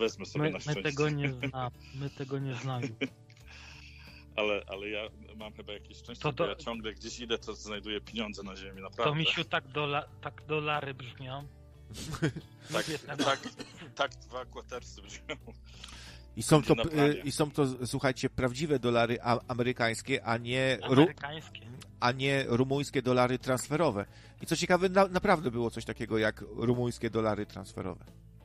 wezmę sobie na szczęście. My tego nie znamy. Ale ja mam chyba jakieś szczęście, bo ja ciągle gdzieś idę, to znajduję pieniądze na ziemi, naprawdę. To misiu tak dolary brzmią. Tak 2 quartersy brzmią. I są to, słuchajcie, prawdziwe dolary amerykańskie, a nie rumuńskie dolary transferowe. I co ciekawe, naprawdę było coś takiego jak rumuńskie dolary transferowe.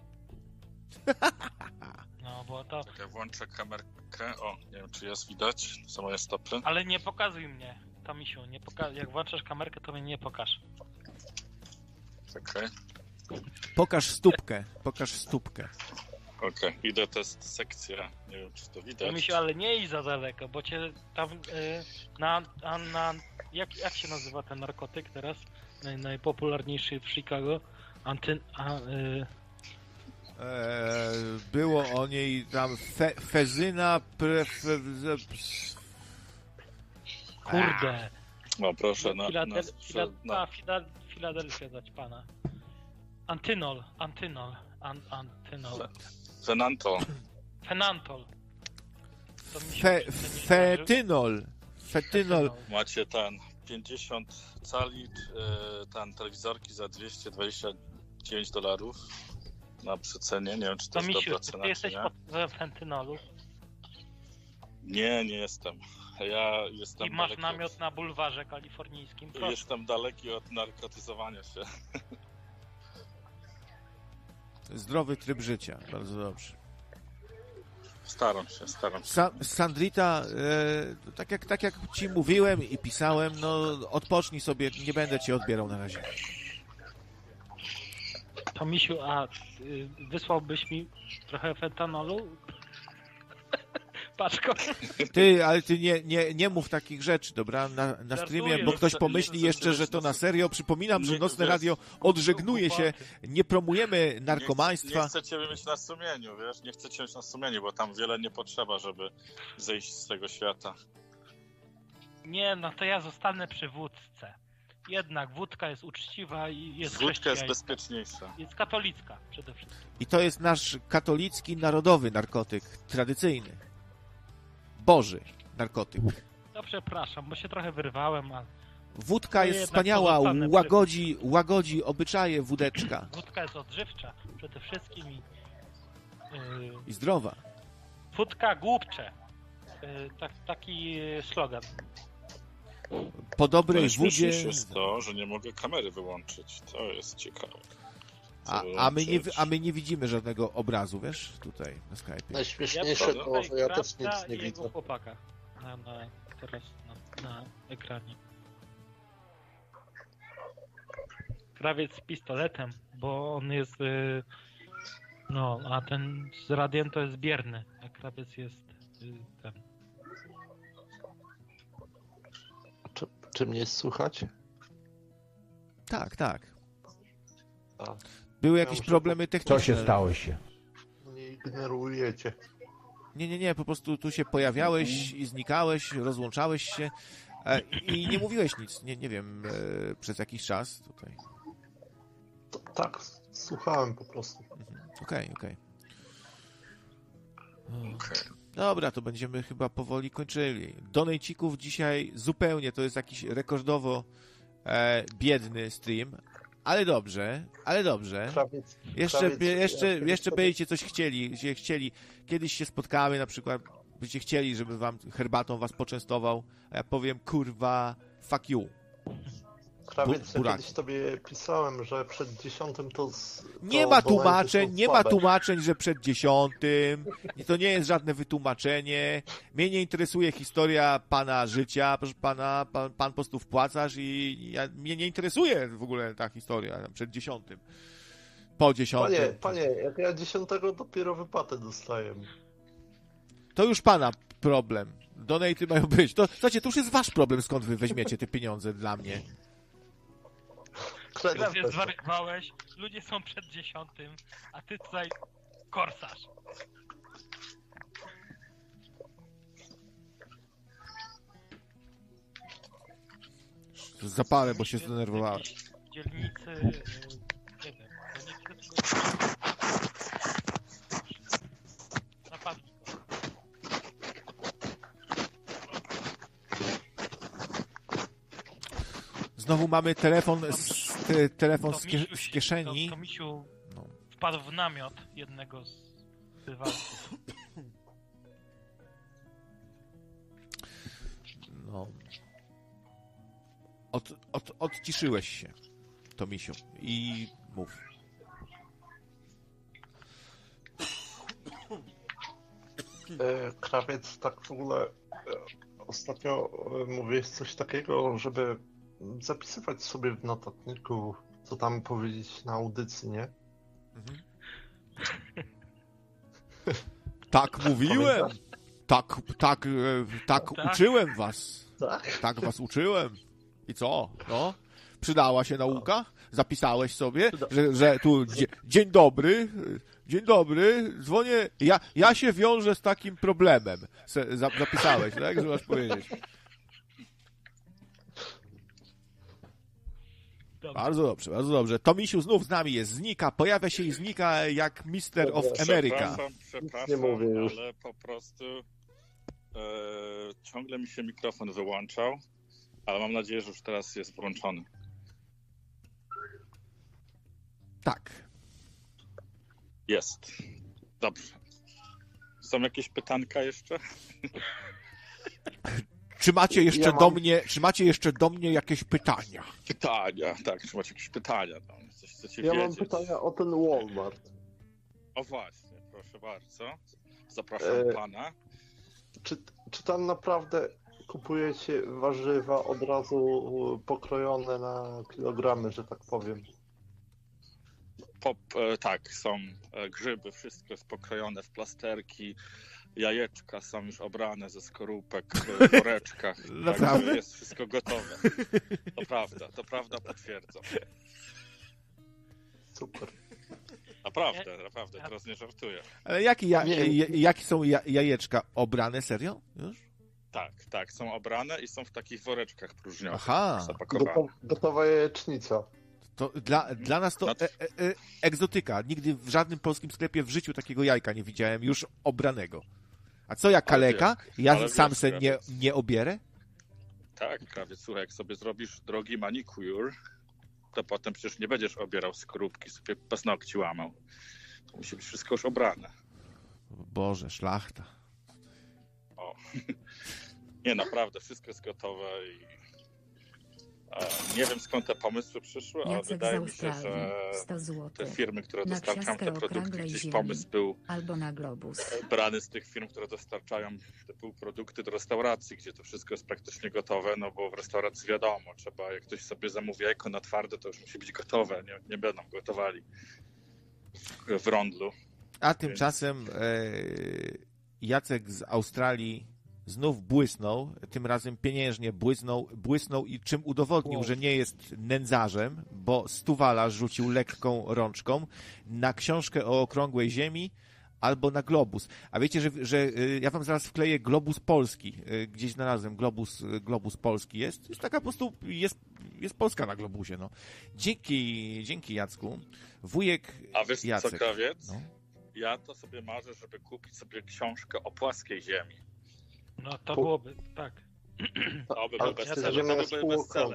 No, bo to... Ja włączę kamerkę. O, nie wiem, czy jest widać. Są moje stopy. Ale nie pokazuj mnie, Tomisiu. Jak włączasz kamerkę, to mnie nie pokaż. Okej. Pokaż stópkę. Okej, idę, to jest sekcja. Nie wiem, czy to widać. Tomisiu, ale nie idź za daleko, bo cię tam jak się nazywa ten narkotyk teraz? Najpopularniejszy w Chicago? Było o niej tam fezyna Kurde. No proszę, Filadelfia dać pana. Antynol. Fenantol. Fetynol. Macie ten 50 cali ten telewizorki za $229 na przecenie. Nie wiem, czy to jest dobra cena. Ty jesteś pod fentynolu? Nie jestem. Ja jestem. I masz namiot na bulwarze kalifornijskim. Proszę. Jestem daleki od narkotyzowania się. Zdrowy tryb życia, bardzo dobrze. Staram się. Sandrita, tak jak ci mówiłem i pisałem, no odpocznij sobie, nie będę ci odbierał na razie. Tomisiu, a wysłałbyś mi trochę fentanolu? Paczko. Ale ty nie mów takich rzeczy, dobra? Na streamie, bo ktoś pomyśli jeszcze, że to na serio. Przypominam, że Nocne Radio odżegnuje się, nie promujemy narkomaństwa. Nie chcecie mieć na sumieniu, wiesz? Nie chcecie mieć na sumieniu, bo tam wiele nie potrzeba, żeby zejść z tego świata. Nie, no to ja zostanę przy wódce. Jednak wódka jest uczciwa i jest wódka jest bezpieczniejsza. Jest katolicka przede wszystkim. I to jest nasz katolicki, narodowy narkotyk, tradycyjny. Boży narkotyk. No przepraszam, bo się trochę wyrwałem, ale... Wódka jest wspaniała, łagodzi obyczaje wódeczka. Wódka jest odżywcza przede wszystkim i zdrowa. Wódka głupcze. Taki slogan. Po dobrej wódzie... jest to, że nie mogę kamery wyłączyć. To jest ciekawe. A my nie widzimy żadnego obrazu, wiesz, tutaj na Skype'ie. Najśmieszniejsze to, że ja też nic nie widzę. Chłopaka teraz na ekranie. Krawiec z pistoletem, bo on jest a ten z radiem to jest bierny, a krawiec jest ten. Czy mnie słychać? Tak. Były jakieś problemy techniczne. Co się stało się? Nie ignorujecie. Nie, po prostu tu się pojawiałeś i znikałeś, rozłączałeś się i nie mówiłeś nic, nie wiem, przez jakiś czas tutaj. Tak, słuchałem po prostu. Okej. Dobra, to będziemy chyba powoli kończyli. Donejcików dzisiaj zupełnie, to jest jakiś rekordowo biedny stream, ale dobrze. Jeszcze będziecie coś chcieli. Kiedyś się spotkamy, na przykład byście chcieli, żeby herbatą was poczęstował, a ja powiem, kurwa, fuck you. Krawiec, ja kiedyś tobie pisałem, że przed 10 to... Nie ma tłumaczeń, że przed 10. To nie jest żadne wytłumaczenie. Mnie nie interesuje historia pana życia, proszę pana, pan po prostu wpłacasz i mnie nie interesuje w ogóle ta historia przed 10. Po 10. Panie, jak ja 10 dopiero wypłatę dostaję. To już pana problem. Donaty mają być. To już jest wasz problem, skąd wy weźmiecie te pieniądze dla mnie. Prawie zwariowałeś, ludzie są przed 10, a ty tutaj korsarz. Zapalę, bo się zdenerwowałem. Dzielnicy, nie wiem, Znowu mamy telefon z kieszeni. To Misiu wpadł w namiot jednego z bywalców. No. Odciszyłeś się, to Misiu. I mów. Krawiec, tak w ogóle ostatnio mówiłeś coś takiego, żeby zapisywać sobie w notatniku, co tam powiedzieć na audycji, nie? Mhm. Tak mówiłem. Tak uczyłem was. Tak was uczyłem. I co? No? Przydała się nauka? Zapisałeś sobie, że tu dzień dobry, dzwonię, ja się wiążę z takim problemem. Zapisałeś, tak? Że masz powiedzieć. Bardzo dobrze. Tomisiu znów z nami jest, znika, pojawia się i znika jak Mr. of America. Przepraszam, ale po prostu ciągle mi się mikrofon wyłączał, ale mam nadzieję, że już teraz jest włączony. Tak. Jest. Dobrze. Są jakieś pytanka jeszcze? Czy macie jeszcze do mnie jakieś pytania? Pytania, tak. Czy macie jakieś pytania? Coś chcecie wiedzieć? Ja mam pytania o ten Walmart. O właśnie, proszę bardzo. Zapraszam pana. Czy tam naprawdę kupujecie warzywa od razu pokrojone na kilogramy, że tak powiem? Tak, są grzyby, wszystko jest pokrojone w plasterki, jajeczka są już obrane ze skorupek w woreczkach. Naprawdę? Tak, jest wszystko gotowe. To prawda, potwierdzam. Super. Naprawdę, teraz nie żartuję. Ale jakie są jajeczka? Obrane, serio? Już? Tak, są obrane i są w takich woreczkach próżniowych. Aha. Gotowa jajecznica. To dla nas to egzotyka. Nigdy w żadnym polskim sklepie w życiu takiego jajka nie widziałem już obranego. A co ja kaleka? Ja sam se nie obierę? Tak, krawiec, słuchaj, jak sobie zrobisz drogi manicure, to potem przecież nie będziesz obierał skorupki, sobie paznokci łamał. To musi być wszystko już obrane. Boże, szlachta. O. Nie, naprawdę, wszystko jest gotowe i nie wiem, skąd te pomysły przyszły, ale wydaje mi się, że te firmy, które dostarczają te produkty, gdzieś pomysł był albo na globus brany z tych firm, które dostarczają te półprodukty do restauracji, gdzie to wszystko jest praktycznie gotowe, no bo w restauracji wiadomo, trzeba, jak ktoś sobie zamówi jajko na twarde, to już musi być gotowe, nie będą gotowali w rondlu. A tymczasem Jacek z Australii znów błysnął, tym razem pieniężnie błysnął i czym udowodnił, że nie jest nędzarzem, bo 100 rzucił lekką rączką na książkę o okrągłej ziemi albo na globus. A wiecie, że ja wam zaraz wkleję globus polski. Gdzieś znalazłem globus polski. Jest taka po prostu, jest Polska na globusie. No. Dzięki Jacku. Wujek A wiesz Jacek. co, krawiec? No. Ja to sobie marzę, żeby kupić sobie książkę o płaskiej ziemi. No to byłoby, tak. To by był bestseller.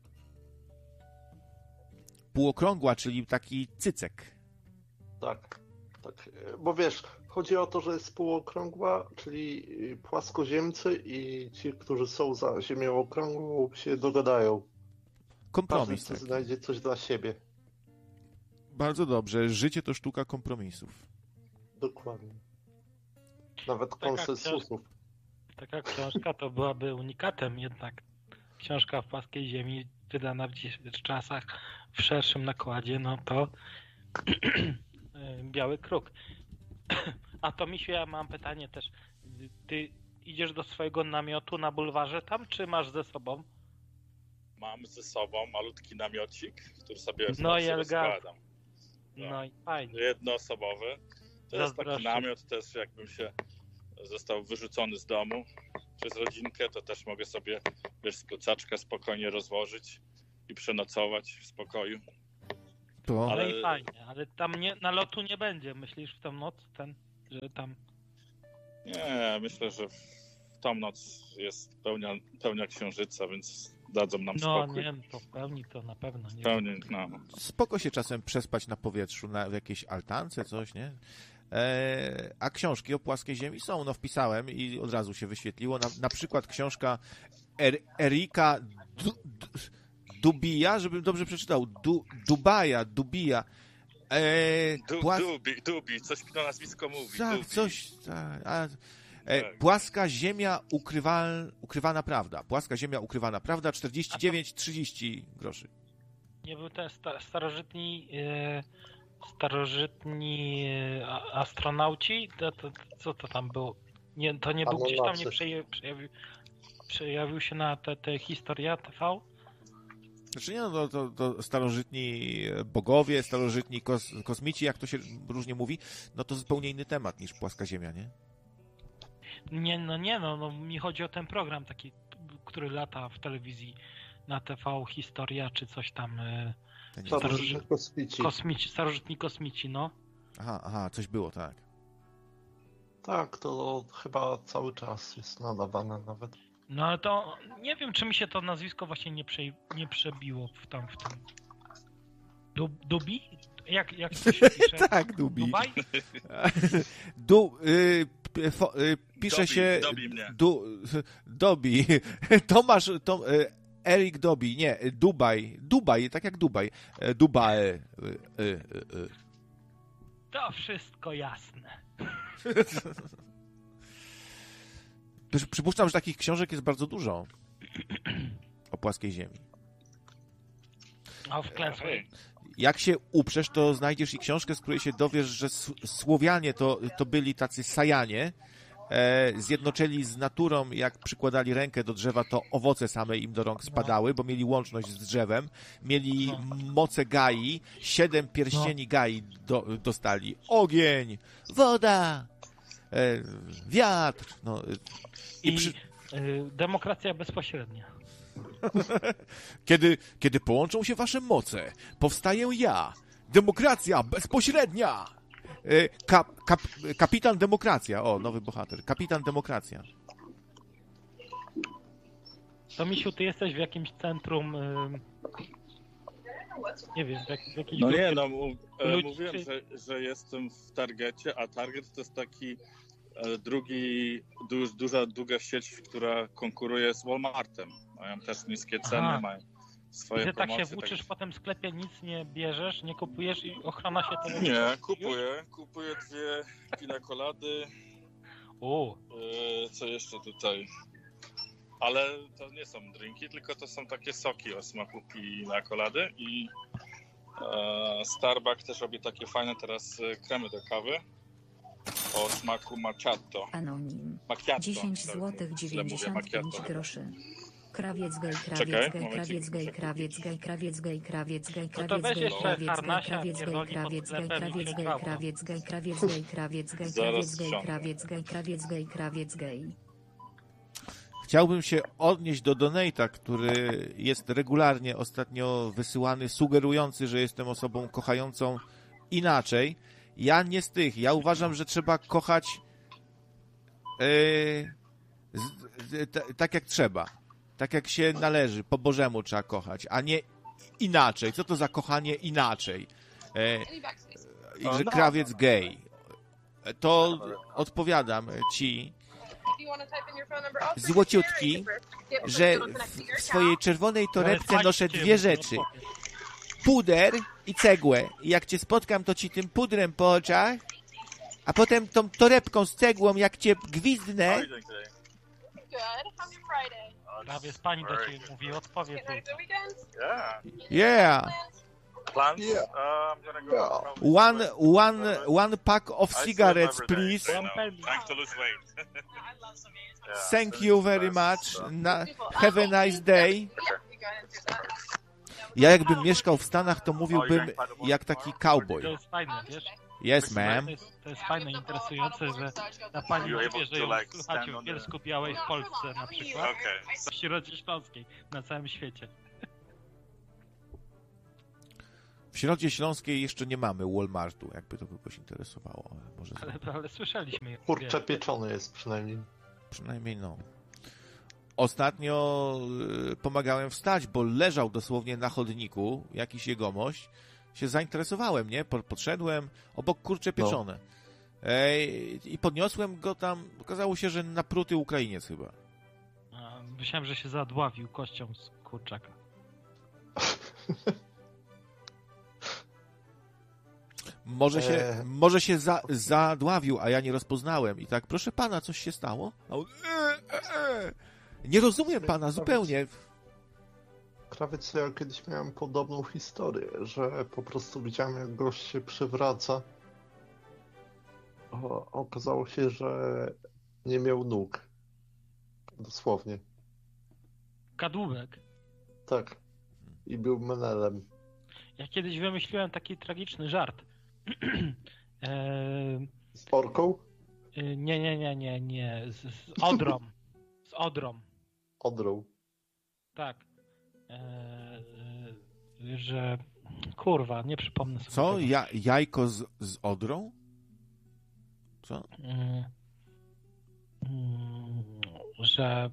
Półokrągła, czyli taki cycek. Tak. Bo wiesz, chodzi o to, że jest półokrągła, czyli płaskoziemcy i ci, którzy są za ziemią okrągłą, się dogadają. Kompromis. Każdy znajdzie coś dla siebie. Bardzo dobrze. Życie to sztuka kompromisów. Dokładnie. Nawet konsensusów. Taka książka to byłaby unikatem jednak. Książka w płaskiej ziemi, wydana w dzisiejszych czasach w szerszym nakładzie, no to biały kruk. A to Misiu, ja mam pytanie też. Ty idziesz do swojego namiotu na bulwarze tam, czy masz ze sobą? Mam ze sobą malutki namiocik, który sobie rozkładam. No i fajnie. Jednoosobowy. To jest taki namiot też, jakbym się został wyrzucony z domu przez rodzinkę, to też mogę sobie, z plecaczka spokojnie rozłożyć i przenocować w spokoju. Ale i fajnie, ale tam nalotu nie będzie, myślisz, w tą noc, że tam... Nie, myślę, że w tą noc jest pełnia księżyca, więc dadzą nam No spokój. nie, to w pełni to na pewno nie. Pełnie, no. Spoko się czasem przespać na powietrzu, w jakiejś altance, coś, nie? A książki o płaskiej ziemi są, no wpisałem i od razu się wyświetliło. Na przykład książka Erika Dubija, żebym dobrze przeczytał, Dubija. Dubi, coś mi to nazwisko mówi. Tak, Dubi. coś. Tak. Płaska ziemia ukrywana prawda. Płaska ziemia ukrywana prawda, 49,30 groszy. Nie był ten starożytni astronauci? Co to tam było? Nie, to nie był gdzieś tam, nie przejawił się na te historia TV? Znaczy nie, no to starożytni bogowie, starożytni kosmici, jak to się różnie mówi, no to zupełnie inny temat niż płaska ziemia, nie? No mi chodzi o ten program taki, który lata w telewizji na TV, historia czy coś tam. Starożytni kosmici. Starożytni kosmici, no. Aha, coś było, tak. Tak, to chyba cały czas jest nadawane nawet. No ale to nie wiem, czy mi się to nazwisko właśnie nie przebiło w tym. Dubi? Jak to się pisze? Tak, Dubi. Dubaj? Pisze się Dobi mnie. Dobi. Tomasz, Erik Dobi, nie, Dubaj, tak jak Dubaj. Dubaj. To wszystko jasne. Przypuszczam, że takich książek jest bardzo dużo o płaskiej ziemi. A wklęsłej. Jak się uprzesz, to znajdziesz i książkę, z której się dowiesz, że Słowianie to byli tacy sajanie, zjednoczeni z naturą, jak przykładali rękę do drzewa, to owoce same im do rąk spadały, bo mieli łączność z drzewem, mieli moce Gai, 7 pierścieni Gai dostali. Ogień, woda, wiatr. No, demokracja bezpośrednia. Kiedy połączą się wasze moce, powstaję ja. Demokracja bezpośrednia. Kapitan Demokracja. O, nowy bohater. Kapitan Demokracja. To Misiu, ty jesteś w jakimś centrum... Nie wiem, w jakiejś No grupie nie, no ludzi, mówiłem, że jestem w Targecie, a Target to jest taki długa sieć, która konkuruje z Walmartem. Mają też niskie ceny, Aha. mają swoje Ty tak promocje. się włóczysz potem w sklepie, nic nie bierzesz, nie kupujesz i ochrona się tego Nie, kupuję 2 pina colady. Co jeszcze tutaj? Ale to nie są drinki, tylko to są takie soki o smaku pina colady i Starbucks też robi takie fajne teraz kremy do kawy o smaku macchiato. Anonim. Macchiato. 10 sorry, zł źle mówię, 95 macchiato. groszy. Krawiec gej, Czekaj, krawiec gej, momencik, krawiec gej, muszę krawiec gej, krawiec gej, krawiec gej, No to krawiec weź gej, jeszcze krawiec gej, harnasia, krawiec gej, pierdoli pod krawiec gej, sklepem i krawiec gej, ciężarko. krawiec gej, krawiec gej, krawiec gej, Zaraz krawiec gej, wsiądę. krawiec gej, krawiec gej, krawiec gej. Chciałbym się odnieść do donate'a, który jest regularnie ostatnio wysyłany, sugerujący, że jestem osobą kochającą inaczej. Ja nie z tych. Ja uważam, że trzeba kochać tak jak trzeba. Tak jak się należy. Po Bożemu trzeba kochać, a nie inaczej. Co to za kochanie inaczej? I że krawiec gej. To odpowiadam ci, złociutki, że w swojej czerwonej torebce noszę 2 rzeczy. Puder i cegłę. I jak cię spotkam, to ci tym pudrem po oczach, a potem tą torebką z cegłą, jak cię gwizdnę, Prawie z pani do ciebie mówi, odpowiedz jej. yeah, Plans? Yeah. I'm gonna go one pack of I swim cigarettes, every day, please. you know, trying to lose weight. Yeah. Thank you very much. Have a nice day. Ja jakbym mieszkał w Stanach, to mówiłbym jak taki cowboy. To jest fajne, wiesz? Yes, ma'am. To jest fajne, interesujące, że na pani mówię, że ją słuchacie w Bielsku Białej w Polsce na przykład, Okay. w Środzie Śląskiej, na całym świecie. W Środzie Śląskiej jeszcze nie mamy Walmartu, jakby to kogoś interesowało. Ale może Ale słyszeliśmy. Kurczę pieczony jest przynajmniej. przynajmniej no. Ostatnio pomagałem wstać, bo leżał dosłownie na chodniku jakiś jegomość. Się zainteresowałem, nie? Podszedłem, obok kurcze pieczone. I podniosłem go tam. Okazało się, że napruty Ukrainiec chyba. Myślałem, że się zadławił kością z kurczaka. Może się zadławił, a ja nie rozpoznałem. I tak, proszę pana, coś się stało? A on, Nie rozumiem pana zupełnie. Krawiec, ja kiedyś miałem podobną historię, że po prostu widziałem, jak gość się przewraca. Okazało się, że nie miał nóg. Dosłownie. Kadłubek. Tak. I był menelem. Ja kiedyś wymyśliłem taki tragiczny żart. Z orką? Nie. Z odrą. Z odrą. Odrą. Tak. Że... Kurwa, nie przypomnę sobie Co? tego. Jajko z odrą? Co? Że...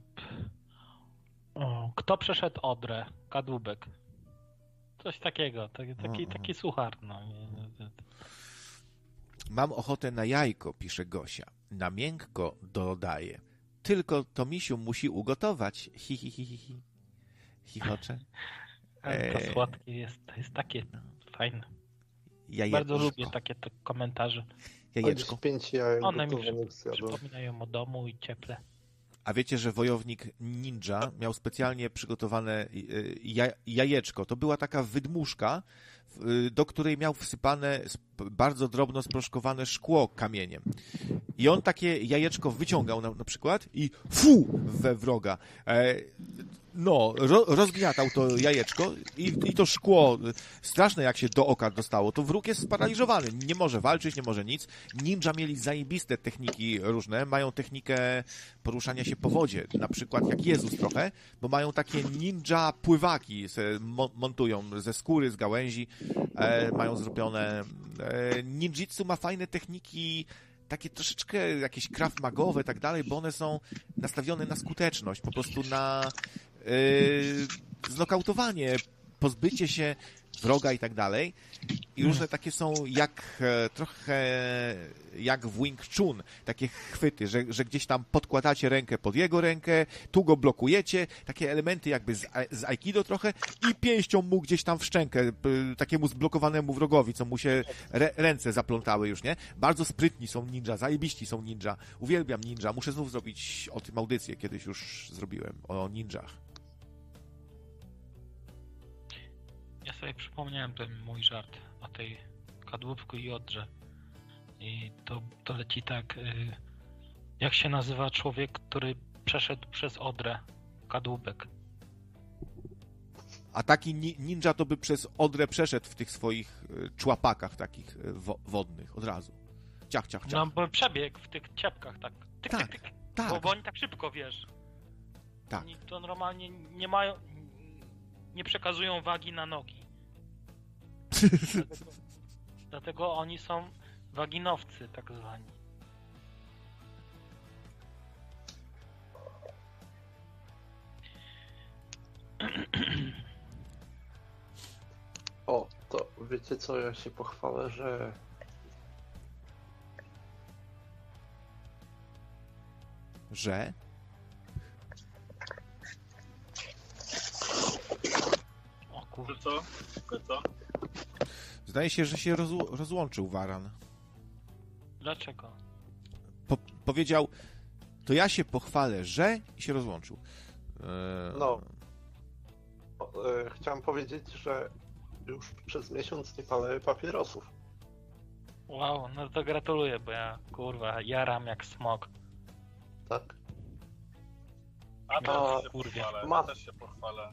Kto przeszedł Odrę? Kadłubek. Coś takiego. Taki suchar. No. Mam ochotę na jajko, pisze Gosia. Na miękko dodaje. Tylko to misiu musi ugotować. Hi. Chichocze. To słodkie jest. To jest takie fajne. Jajeczko. Bardzo lubię takie komentarze. Jajeczko. 5 jajek One mi gotowanych zjadłem. przypominają o domu i cieple. A wiecie, że wojownik ninja miał specjalnie przygotowane jajeczko. To była taka wydmuszka, do której miał wsypane bardzo drobno sproszkowane szkło kamieniem. I on takie jajeczko wyciągał na przykład i we wroga. Rozgniatał to jajeczko i to szkło, straszne jak się do oka dostało, to wróg jest sparaliżowany, nie może walczyć, nie może nic. Ninja mieli zajebiste techniki różne, mają technikę poruszania się po wodzie, na przykład jak Jezus trochę, bo mają takie ninja pływaki, montują ze skóry, z gałęzi, mają zrobione. Ninjitsu ma fajne techniki, takie troszeczkę jakieś krav magowe, tak dalej, bo one są nastawione na skuteczność, po prostu na znokautowanie, pozbycie się wroga i tak dalej. I różne takie są trochę jak w Wing Chun, takie chwyty, że gdzieś tam podkładacie rękę pod jego rękę, tu go blokujecie, takie elementy jakby z Aikido trochę i pięścią mu gdzieś tam w szczękę, takiemu zblokowanemu wrogowi, co mu się ręce zaplątały już, nie? Bardzo sprytni są ninja, zajebiści są ninja. Uwielbiam ninja, muszę znów zrobić o tym audycję, kiedyś już zrobiłem, o ninjach. Ja sobie przypomniałem ten mój żart o tej kadłubku i Odrze. I to leci tak. Jak się nazywa człowiek, który przeszedł przez Odrę? Kadłubek. A taki ninja to by przez Odrę przeszedł w tych swoich człapakach takich wodnych od razu. Ciach. No bo przebiegł w tych ciepkach, tak. Tyk. Tak. Bo oni tak szybko, wiesz. Tak. Oni to normalnie nie przekazują wagi na nogi. Dlatego oni są waginowcy, tak zwani. O, to wiecie co, ja się pochwalę, że O kurde. Co? Zdaje się, że się rozłączył Waran. Dlaczego? Powiedział, to ja się pochwalę, że i się rozłączył. Chciałem powiedzieć, że już przez miesiąc nie palę papierosów. Wow, no to gratuluję, bo ja kurwa jaram jak smok. Tak? A to też kurwie. Ja też się pochwalę.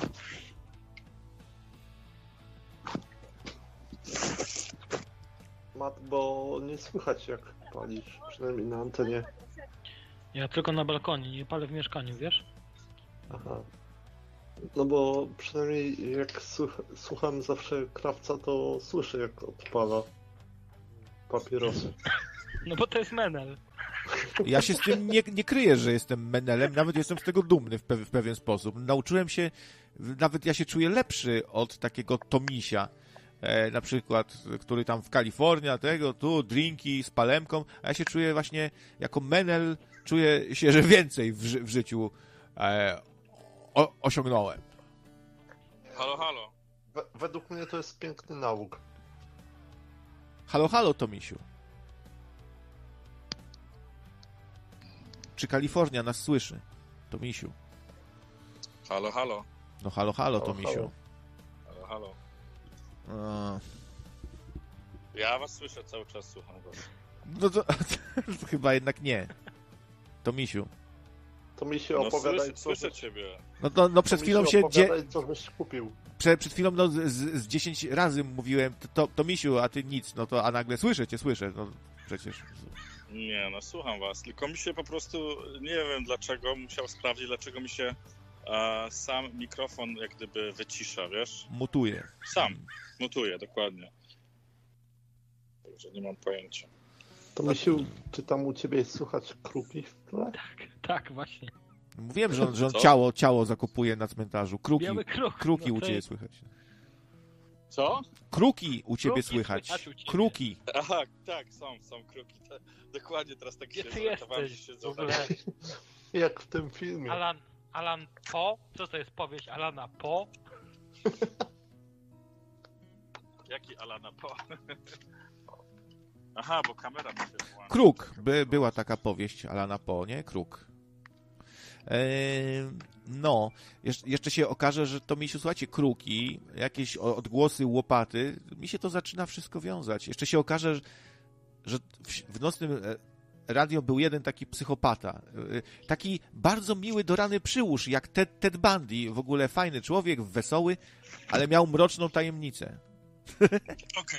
Mat, bo nie słychać jak palisz, przynajmniej na antenie. Ja tylko na balkonie, nie palę w mieszkaniu, wiesz? Aha. No bo przynajmniej jak słucham zawsze krawca, to słyszę jak odpala papierosy. No bo to jest menel. Ja się z tym nie kryję, że jestem menelem, nawet jestem z tego dumny w pewien sposób. Nauczyłem się, nawet ja się czuję lepszy od takiego Tomisia, na przykład, który tam w Kalifornii, tu drinki z palemką, a ja się czuję właśnie jako menel, czuję się, że więcej w życiu osiągnąłem. Halo, halo. Według mnie to jest piękny nauk. Halo, halo, Tomisiu. Czy Kalifornia nas słyszy? Tomisiu. Halo, halo. No halo, halo, Tomisiu. Halo, halo. A, Ja was słyszę cały czas, słucham was. no to chyba jednak nie. Tomisiu. To mi się No opowiadaj, słyszę ciebie. No przed chwilą się... co byś kupił. Przed chwilą no, z 10 razy mówiłem Tomisiu, a ty nic, no to a nagle słyszę, no przecież... Nie, no słucham was, tylko mi się po prostu, nie wiem dlaczego, musiał sprawdzić, dlaczego mi się sam mikrofon jak gdyby wycisza, wiesz? Mutuje. Sam, mutuje, dokładnie. Także nie mam pojęcia. To Misiu, czy tam u ciebie jest słychać kruki w tle? Tak, właśnie. Mówiłem, że on Co? ciało zakopuje na cmentarzu. Biały kruk. Kruki No u to ciebie jest- słychać. Co? Kruki u ciebie Kruki słychać. słychać u ciebie. Kruki. Aha, tak, są kruki. Dokładnie, teraz tak Gdzie się ty zorientowałem, jesteś że się w ogóle? Jak w tym filmie. Alan Poe? Co to jest powieść Alana Poe? Jaki Alana Po? Aha, bo kamera mi się włącza. Kruk. Była taka powieść Alana Poe, nie? Kruk. No, jeszcze się okaże, że to misiu, słuchajcie, kruki, jakieś odgłosy łopaty, mi się to zaczyna wszystko wiązać. Jeszcze się okaże, że w nocnym radio był jeden taki psychopata. Taki bardzo miły do rany przyłóż, jak Ted Bundy. W ogóle fajny człowiek, wesoły, ale miał mroczną tajemnicę. Okej.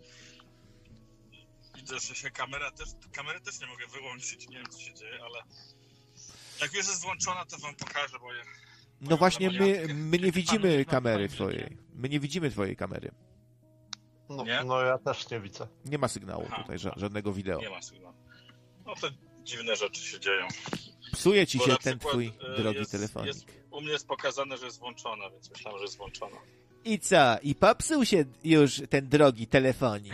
Widzę, że się kamery też nie mogę wyłączyć, nie wiem co się dzieje, ale jak już jest włączona, to wam pokażę, bo ja... No właśnie, my nie widzimy panujesz nad kamery swoim twojej. My nie widzimy twojej kamery. Nie? No ja też nie widzę. Nie ma sygnału Aha. tutaj, żadnego wideo. Nie ma sygnału. No to dziwne rzeczy się dzieją. Psuje ci Bo się na ten przykład, twój drogi jest, telefonik. u mnie jest pokazane, że jest włączona, więc myślałem, że jest włączona. I co? I popsuł się już ten drogi telefonik.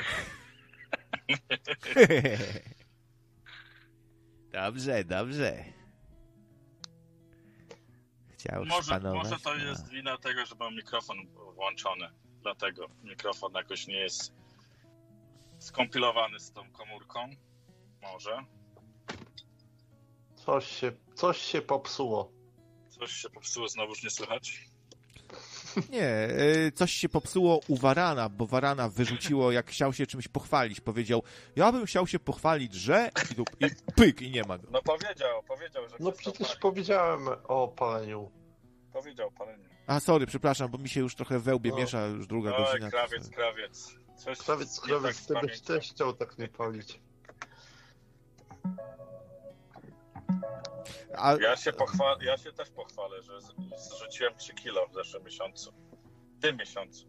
Dobrze. Chciał szpanować. Może to jest wina tego, że mam mikrofon włączony. Dlatego mikrofon jakoś nie jest skompilowany z tą komórką. Może. Coś się popsuło. Coś się popsuło, znowuż nie słychać? Nie, coś się popsuło u Warana, bo Warana wyrzuciło, jak chciał się czymś pochwalić. Powiedział, ja bym chciał się pochwalić, że... I pyk, i nie ma go. No powiedział, że No przestał przecież palić. powiedziałem o paleniu. Powiedział palenie. A, sorry, przepraszam, bo mi się już trochę we łbie No. miesza, już druga Oj, godzina. krawiec. Coś Krawiec, nie tak z ty byś pamięcią. też chciał tak nie palić. A, Ja się też pochwalę, że zrzuciłem 3 kilo w zeszłym miesiącu. W tym miesiącu.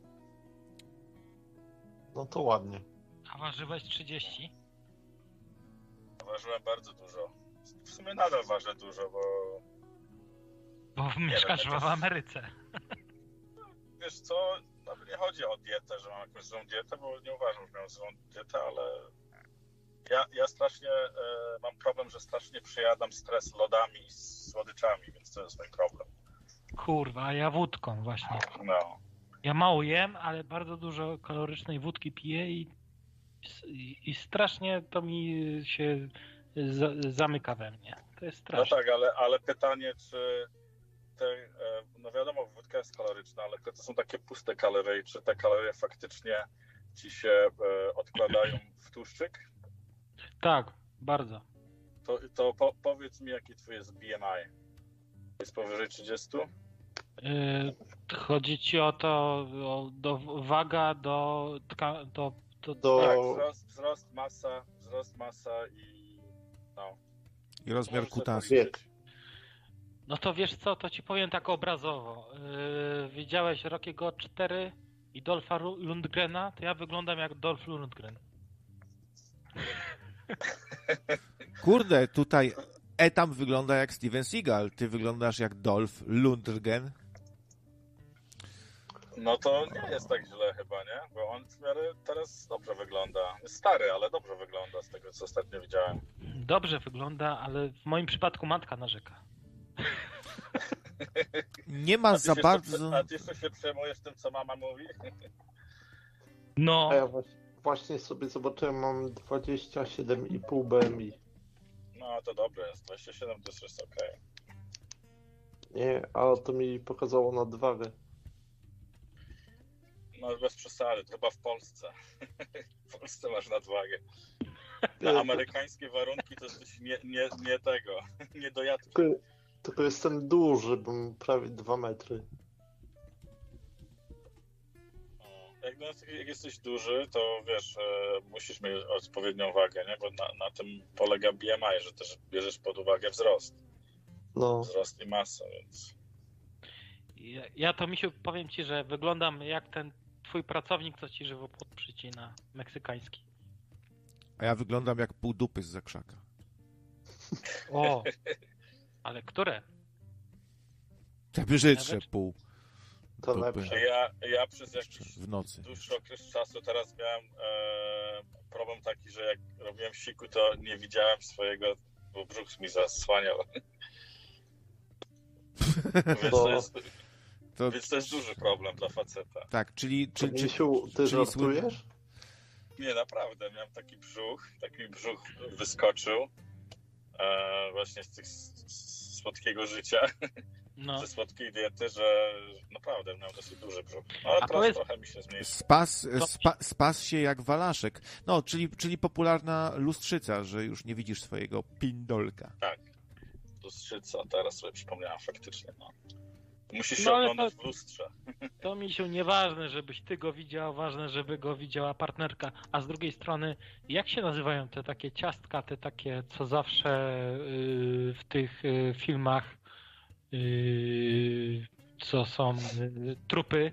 No to ładnie. A ważyłeś 30? Ważyłem bardzo dużo. W sumie nadal ważę dużo, bo Bo mieszkasz jakoś- w Ameryce. wiesz co, nawet nie chodzi o dietę, że mam jakąś złą dietę, bo nie uważam, że mam złą dietę, ale ja strasznie mam problem, że strasznie przejadam stres lodami i słodyczami, więc to jest mój problem. Kurwa, a ja wódką właśnie. No. Ja mało jem, ale bardzo dużo kalorycznej wódki piję i strasznie to mi się zamyka we mnie. To jest No straszne. tak, ale pytanie, czy no wiadomo, wódka jest kaloryczna, ale to są takie puste kalorie, czy te kalorie faktycznie ci się odkładają w tłuszczyk? Tak, bardzo. Powiedz mi, jaki twój jest BMI? Jest powyżej 30? Chodzi ci o to, waga do Tak, wzrost, masa i no. I rozmiar Możesz sobie kutasu. powiedzieć. No to wiesz co, to ci powiem tak obrazowo. Widziałeś Rockiego 4 i Dolpha Lundgrena? To ja wyglądam jak Dolph Lundgren. Kurde, tutaj Etam wygląda jak Steven Seagal, ty wyglądasz jak Dolph Lundgren. No to nie jest tak źle chyba, nie? Bo on w miarę teraz dobrze wygląda. Jest stary, ale dobrze wygląda z tego, co ostatnio widziałem. Dobrze wygląda, ale w moim przypadku matka narzeka. Nie ma za bardzo... A ty jeszcze się przejmujesz tym, co mama mówi? No, A ja właśnie sobie zobaczyłem, mam 27,5 BMI. No to dobre jest. 27 to jest okej. Nie, ale to mi pokazało nadwagę. No bez przesady, to chyba w Polsce. W Polsce masz nadwagę. Na amerykańskie warunki to jesteś nie tego, nie do jadki. Tylko jestem duży, bo mam prawie 2 metry. Jak jesteś duży, to wiesz, musisz mieć odpowiednią wagę, nie? Bo na tym polega BMI, że też bierzesz pod uwagę wzrost. No, Wzrost i masę, więc... ja to, Misiu, powiem ci, że wyglądam jak ten twój pracownik, co ci żywopłot przycina, meksykański. A ja wyglądam jak pół dupy z zakrzaka. O, ale które? Te brzydsze Nawet? pół to dupy lepsze. Ja przez jakiś w nocy. dłuższy okres czasu teraz miałem problem taki, że jak robiłem siku, to nie widziałem swojego, bo brzuch mi zasłaniał. Więc to jest duży problem dla faceta. Tak, czyli Misiu, ty żartujesz? Nie, naprawdę, miałem taki brzuch wyskoczył właśnie z tych słodkiego życia, No. ze słodkiej diety, że naprawdę miałem dosyć duży brzuch. No, ale teraz trochę mi się zmniejszył. Spas się jak walaszek. No, czyli popularna lustrzyca, że już nie widzisz swojego pindolka. Tak, lustrzyca, teraz sobie przypomniałem faktycznie, no. Musisz się No, ale oglądać w lustrze. To mi się nieważne, żebyś ty go widział, ważne, żeby go widziała partnerka. A z drugiej strony, jak się nazywają te takie ciastka, te takie, co zawsze w tych filmach, co są trupy?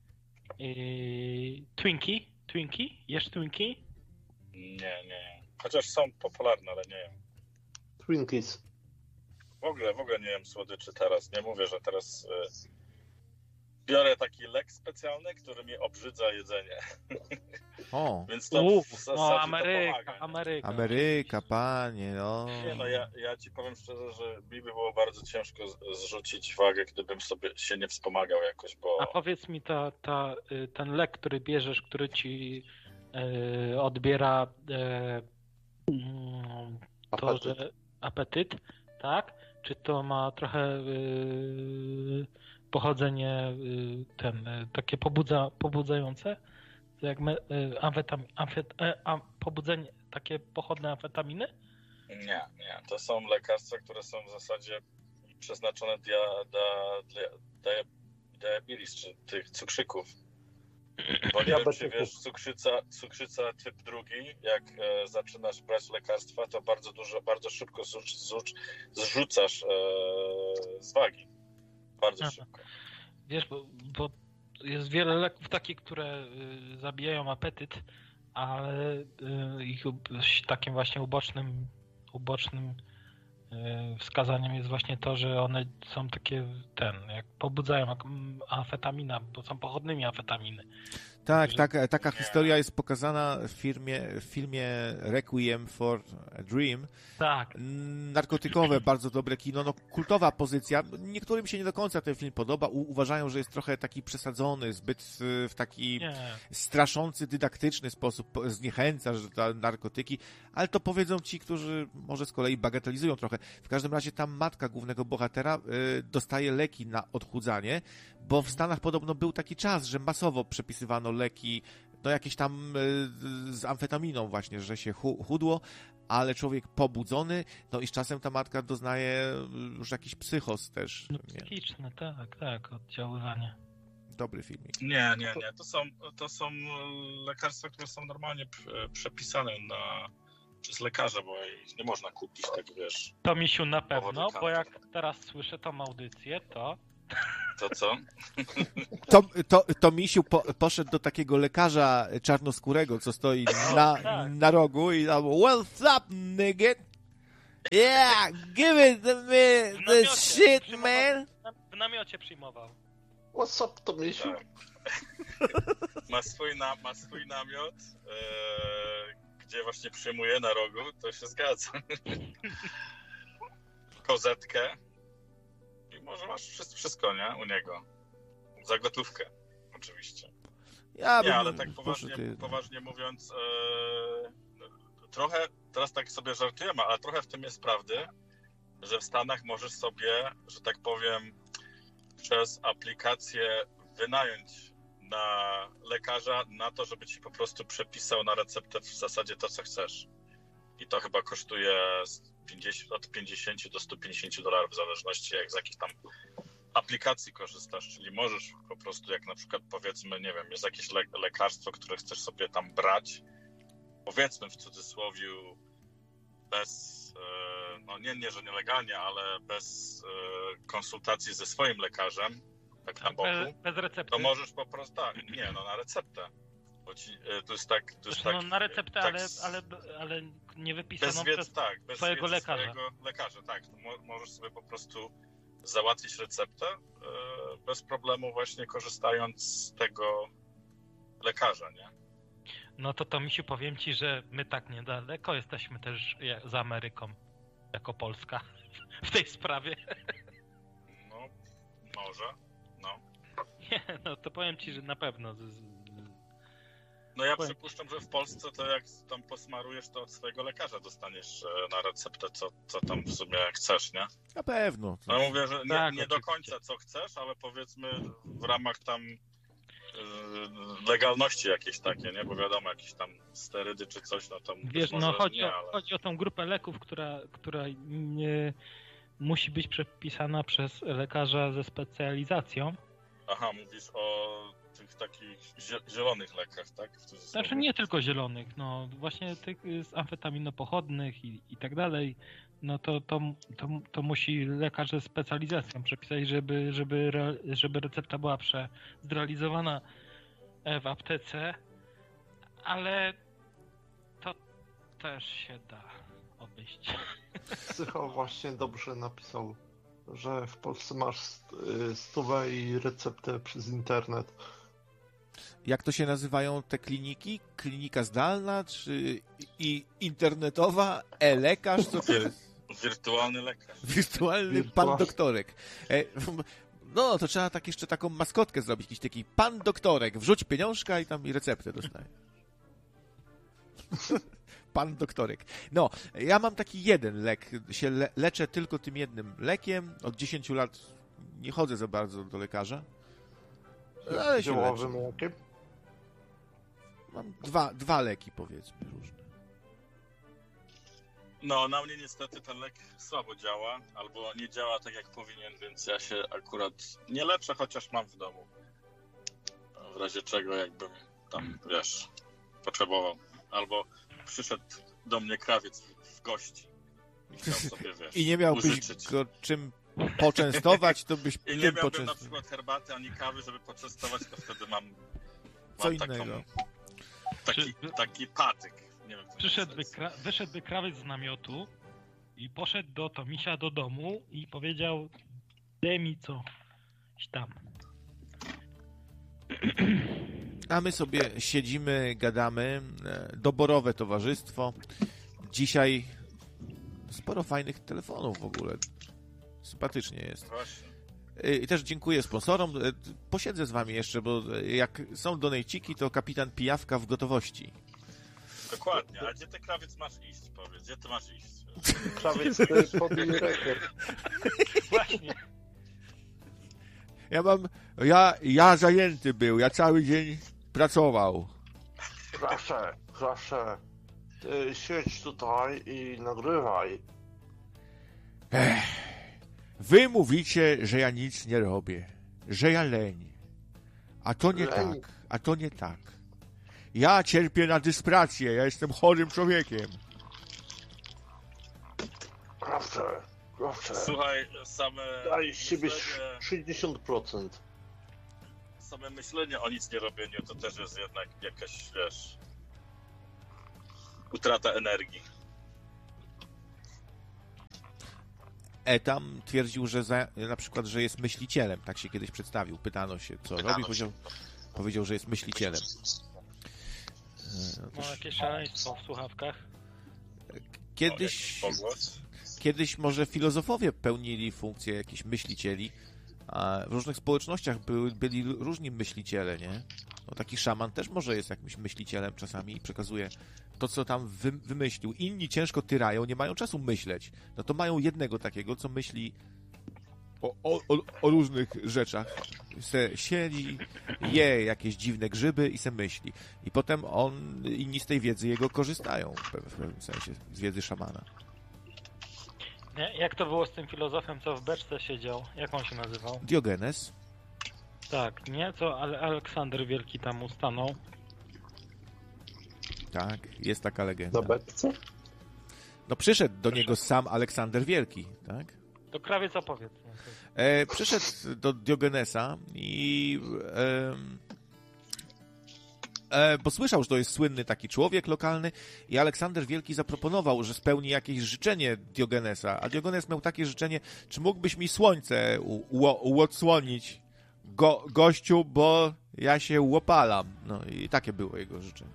Twinkie? Jesz Twinkie? Nie. Chociaż są popularne, ale nie jem. Twinkies. W ogóle nie jem słodyczy teraz. Nie mówię, że teraz biorę taki lek specjalny, który mi obrzydza jedzenie. O, Więc to w zasadzie Ameryka, to pomaga. Ameryka, panie, no. Nie no, ja ci powiem szczerze, że mi by było bardzo ciężko zrzucić wagę, gdybym sobie się nie wspomagał jakoś, bo... A powiedz mi, ten lek, który bierzesz, który ci odbiera to, że apetyt, tak? Czy to ma trochę pochodzenie takie pobudzające? Jak pobudzenie, takie pochodne amfetaminy? Nie. To są lekarstwa, które są w zasadzie przeznaczone dla diabetes, czy tych cukrzyków. Bo nie wiem, czy wiesz, cukrzyca typ 2, jak zaczynasz brać lekarstwa, to bardzo szybko zrzucasz z wagi. Bardzo szybko. Wiesz, bo jest wiele leków takich, które zabijają apetyt, ale ich takim właśnie ubocznym wskazaniem jest właśnie to, że one są takie, jak pobudzają jak amfetamina, bo są pochodnymi amfetaminy. Tak, taka historia jest pokazana w filmie Requiem for a Dream. Tak. Narkotykowe, bardzo dobre kino, no kultowa pozycja. Niektórym się nie do końca ten film podoba, uważają, że jest trochę taki przesadzony, zbyt w taki straszący, dydaktyczny sposób zniechęca, że to narkotyki, ale to powiedzą ci, którzy może z kolei bagatelizują trochę. W każdym razie tam matka głównego bohatera dostaje leki na odchudzanie, bo w Stanach podobno był taki czas, że masowo przepisywano leki, no jakieś tam z amfetaminą właśnie, że się chudło, ale człowiek pobudzony, no i z czasem ta matka doznaje już jakiś psychos też. No, psychiczne, tak, oddziaływanie. Dobry filmik. Nie. To są lekarstwa, które są normalnie przepisane przez lekarza, bo ich nie można kupić, tak wiesz. To Misiu na pewno, bo jak teraz słyszę tą audycję, to... To co? To Misiu poszedł do takiego lekarza czarnoskórego, co stoi na rogu i tam, what's up, nigga? Yeah, give it to me, W the namiocie shit, przyjmował- man. W namiocie przyjmował. What's up, to misiu? Tak. Ma swój namiot, gdzie właśnie przyjmuje na rogu, to się zgadza. Kozetkę. I może masz wszystko, nie? U niego. Za gotówkę, oczywiście. Ja bym Nie, ale tak poszedł- poważnie mówiąc, trochę, teraz tak sobie żartujemy, ale trochę w tym jest prawdy, że w Stanach możesz sobie, że tak powiem, przez aplikację wynająć na lekarza na to, żeby ci po prostu przepisał na receptę w zasadzie to, co chcesz. I to chyba kosztuje od 50 do $150 w zależności jak z jakich tam aplikacji korzystasz, czyli możesz po prostu, jak na przykład powiedzmy, nie wiem, jest jakieś lekarstwo, które chcesz sobie tam brać, powiedzmy w cudzysłowie bez, no nie, że nielegalnie, ale bez konsultacji ze swoim lekarzem, tak na boku, Bez recepty. to możesz po prostu, tak, nie, no na receptę. Bo to jest tak... No, na receptę, tak, ale nie wypisaną bez przez... wiedzy, tak, bez twojego wiedzy lekarza. swojego lekarza, tak. To możesz sobie po prostu załatwić receptę bez problemu właśnie korzystając z tego lekarza, nie? No to misiu, powiem ci, że my tak niedaleko jesteśmy też za Ameryką, jako Polska, w tej sprawie. No, może, no. Nie, no to powiem ci, że na pewno. No ja przypuszczam, że w Polsce to jak tam posmarujesz, to od swojego lekarza dostaniesz na receptę, co tam w sumie chcesz, nie? Na pewno. No mówię, że Tak, nie do oczywiście. końca co chcesz, ale powiedzmy w ramach tam legalności jakieś takie, nie? Bo wiadomo, jakieś tam sterydy czy coś, no to Wiesz, może no nie, ale... chodzi o tą grupę leków, która nie musi być przepisana przez lekarza ze specjalizacją. Aha, mówisz o tych takich zielonych lekach, tak? W cudzysłowie. Znaczy nie tylko zielonych, no właśnie tych z amfetaminopochodnych i tak dalej. No to musi lekarz ze specjalizacją przepisać, żeby recepta była zrealizowana w aptece, ale to też się da obejść. Psycho właśnie dobrze napisał, że w Polsce masz stówę i receptę przez internet. Jak to się nazywają te kliniki? Klinika zdalna, czy internetowa? E-lekarz? Co to jest? Wirtualny lekarz. Wirtualny pan doktorek. No, to trzeba tak jeszcze taką maskotkę zrobić, jakiś taki pan doktorek. Wrzuć pieniążka i tam i receptę dostaje. Pan doktorek. No, ja mam taki jeden lek. Się leczę tylko tym jednym lekiem. Od 10 lat nie chodzę za bardzo do lekarza. Ale się leczę. Ziołowym lekiem? Mam dwa leki, powiedzmy, różne. No, na mnie niestety ten lek słabo działa, albo nie działa tak jak powinien, więc ja się akurat nie leczę, chociaż mam w domu. W razie czego jakbym tam, wiesz, potrzebował. Albo przyszedł do mnie krawiec w gości i chciał sobie, wiesz, I nie miałbyś użyczyć. go czym poczęstować, to byś I nie tym miałbym na poczęstował. przykład herbaty ani kawy, żeby poczęstować, to wtedy mam Co taką, innego. taki patyk. Nie wiem, Wyszedłby krawiec z namiotu i poszedł do Tomisia do domu i powiedział: daj mi coś tam. A my sobie siedzimy, gadamy, doborowe towarzystwo. Dzisiaj sporo fajnych telefonów w ogóle. Sympatycznie jest. Właśnie. I też dziękuję sponsorom. Posiedzę z wami jeszcze, bo jak są donejciki, to kapitan Pijawka w gotowości. Dokładnie. A gdzie ty krawiec masz iść? Powiedz, gdzie ty masz iść? Krawiec to jest podbij rekord. Właśnie. Ja zajęty był, ja cały dzień pracował. Proszę. Ty siedź tutaj i nagrywaj. Wy mówicie, że ja nic nie robię, że ja leń. A to nie Leń? tak, a to nie tak. Ja cierpię na dysprację, ja jestem chorym człowiekiem. Proszę. Słuchaj, same Daj z siebie myślenie, 60%. same myślenie o nic nie robieniu to też jest jednak jakaś, wiesz, utrata energii. Etam twierdził, że na przykład, że jest myślicielem. Tak się kiedyś przedstawił. Pytano się, co robi. Powiedział, że jest myślicielem. Ma jakieś szaleństwo w słuchawkach. Kiedyś może filozofowie pełnili funkcję jakichś myślicieli, a w różnych społecznościach byli różni myśliciele, nie? No taki szaman też może jest jakimś myślicielem czasami i przekazuje to, co tam wymyślił. Inni ciężko tyrają, nie mają czasu myśleć. No to mają jednego takiego, co myśli o różnych rzeczach. Se siedzi, je jakieś dziwne grzyby i se myśli. I potem inni z tej wiedzy jego korzystają w pewnym sensie, z wiedzy szamana. Jak to było z tym filozofem, co w beczce siedział? Jak on się nazywał? Diogenes. Tak, nie? Co Aleksander Wielki tam ustanął. Tak, jest taka legenda. Na beczce? No przyszedł do niego sam Aleksander Wielki, tak? To krawiec opowiedz. Przyszedł do Diogenesa i bo słyszał, że to jest słynny taki człowiek lokalny i Aleksander Wielki zaproponował, że spełni jakieś życzenie Diogenesa, a Diogenes miał takie życzenie, czy mógłbyś mi słońce uodsłonić, gościu, bo ja się łopalam. No i takie było jego życzenie.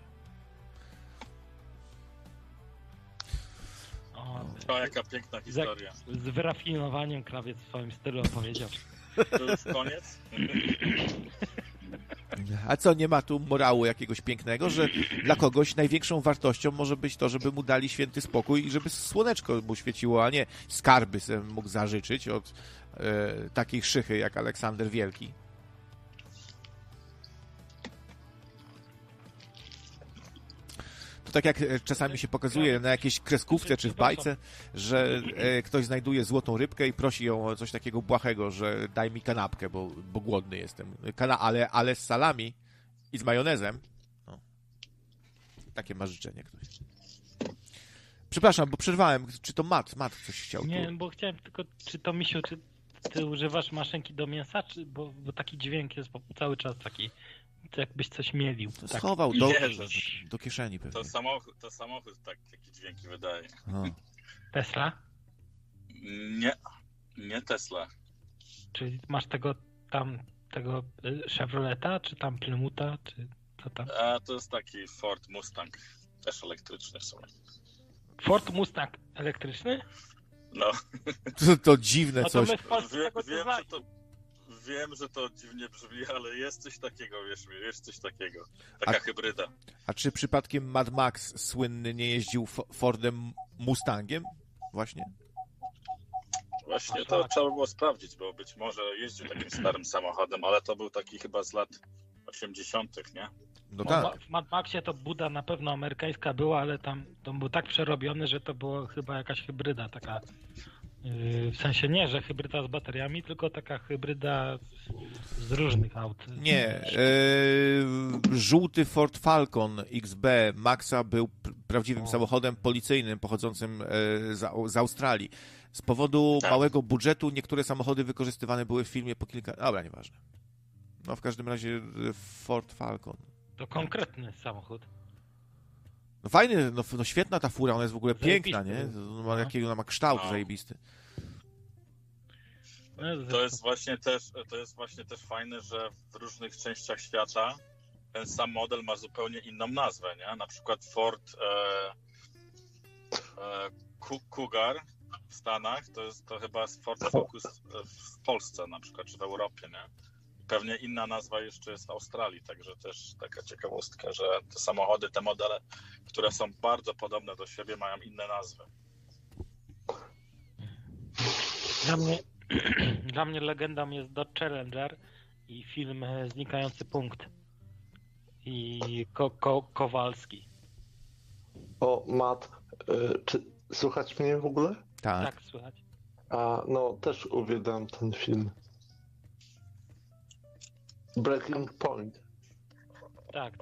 O, jaka piękna historia. Z wyrafinowaniem krawiec w swoim stylu opowiedział. To już koniec? A co, nie ma tu morału jakiegoś pięknego, że dla kogoś największą wartością może być to, żeby mu dali święty spokój i żeby słoneczko mu świeciło, a nie skarby sobie mógł zażyczyć od takiej szychy jak Aleksander Wielki. To tak jak czasami się pokazuje na jakiejś kreskówce czy w bajce, że ktoś znajduje złotą rybkę i prosi ją o coś takiego błahego, że daj mi kanapkę, bo głodny jestem. Ale z salami i z majonezem. No. Takie ma życzenie ktoś. Przepraszam, bo przerwałem. Czy to Matt coś chciał? Nie, bo chciałem tylko, czy to Misiu, czy ty używasz maszynki do mięsa, bo taki dźwięk jest cały czas taki, jakbyś coś mielił. To tak. schował do kieszeni pewnie. To samochód takie dźwięki wydaje. Tesla? Nie Tesla. Czyli masz tego Chevroleta, czy tam Plymoutha, czy co tam? A to jest taki Ford Mustang, też elektryczny w sumie. Ford Mustang elektryczny? No. To dziwne coś. No to my w Polsce Wiem, że to dziwnie brzmi, ale jest coś takiego, jest coś takiego. Taka hybryda. A czy przypadkiem Mad Max słynny nie jeździł Fordem Mustangiem? Właśnie To trzeba było sprawdzić, bo być może jeździł takim starym samochodem, ale to był taki chyba z lat 80., nie? No tak. W Mad Maxie to Buda na pewno amerykańska była, ale tam to był tak przerobiony, że to było chyba jakaś hybryda taka. W sensie nie, że hybryda z bateriami, tylko taka hybryda z różnych aut. Nie. Żółty Ford Falcon XB Maxa był prawdziwym samochodem policyjnym pochodzącym z Australii. Z powodu małego budżetu niektóre samochody wykorzystywane były w filmie po kilka... Dobra, nieważne. No w każdym razie Ford Falcon. To konkretny samochód. No fajny, no świetna ta fura, ona jest w ogóle piękna, nie? Jakiego ona ma kształt zajebisty. To jest właśnie też fajne, że w różnych częściach świata ten sam model ma zupełnie inną nazwę, nie? Na przykład Ford Cougar w Stanach to chyba jest Ford Focus w Polsce na przykład, czy w Europie, nie? Pewnie inna nazwa jeszcze jest w Australii, także też taka ciekawostka, że te samochody, te modele, które są bardzo podobne do siebie, mają inne nazwy. Dla mnie legendą jest Dodge Challenger i film Znikający punkt i Kowalski. O, Matt, czy słychać mnie w ogóle? Tak, słychać. No, też uwielbiam ten film. Breaking Point. Tak.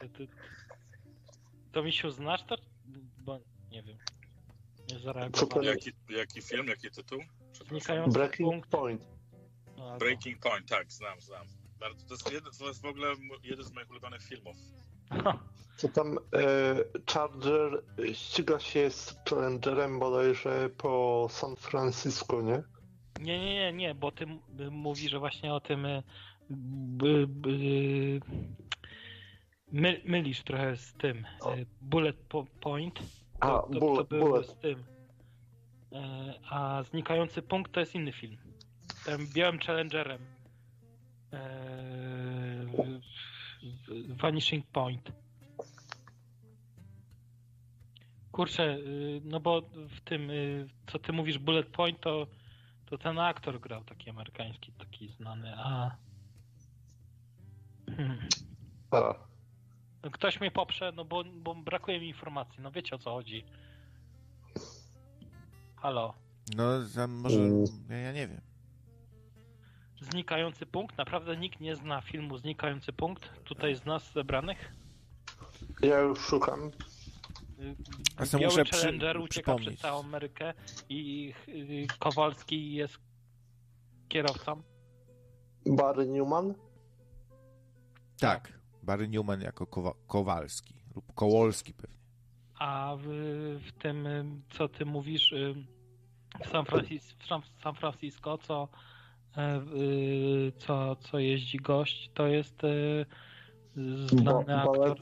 To Misiu, znasz to? Bo nie wiem. Nie zareagowałem. Jaki film, jaki tytuł? Breaking Point. Breaking Point, tak, znam. To jest w ogóle jeden z moich ulubionych filmów. Co tam Charger ściga się z Challengerem bodajże po San Francisco, nie? Nie, bo ty mówisz, że właśnie o tym mylisz trochę z tym. Bullet Point to było Bullet. z tym. A Znikający punkt to jest inny film. Tym białym Challengerem. Vanishing Point. Kurczę, no bo w tym, co ty mówisz, Bullet Point, to ten aktor grał taki amerykański, taki znany, Ktoś mnie poprze, no bo brakuje mi informacji, no wiecie o co chodzi. Halo? No, może... Ja nie wiem. Znikający punkt? Naprawdę nikt nie zna filmu Znikający punkt? Tutaj z nas zebranych? Ja już szukam. Biały Challenger ucieka przez całą Amerykę i Kowalski jest kierowcą. Barry Newman? Tak, Barry Newman jako Kowalski lub Kołolski pewnie. A w tym, co ty mówisz, w San Francisco, co jeździ gość, to jest znany aktor.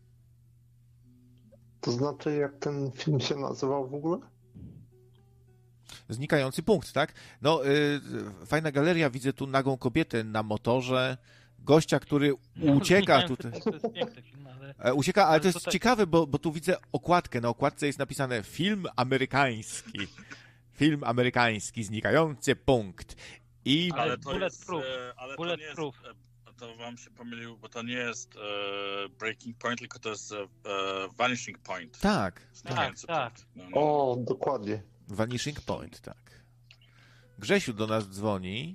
To znaczy, jak ten film się nazywał w ogóle? Znikający punkt, tak? No, fajna galeria, widzę tu nagą kobietę na motorze, gościa, który ucieka tutaj. To jest piękny film, ucieka, ale to jest tutaj... ciekawe, bo tu widzę okładkę. Na okładce jest napisane film amerykański. Film amerykański, Znikający punkt. Ale to Bullet jest... Proof. Ale Bullet to nie Proof. jest... To wam się pomylił, bo to nie jest Breaking Point, tylko to jest Vanishing Point. Tak. Znikający tak. punkt. No. O, dokładnie. Vanishing Point, tak. Grzesiu do nas dzwoni.